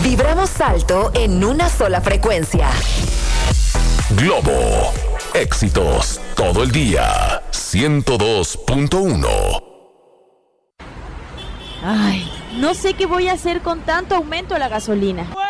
Vibramos alto en una sola frecuencia. Globo. Éxitos todo el día. 102.1. Ay, no sé qué voy a hacer con tanto aumento a la gasolina.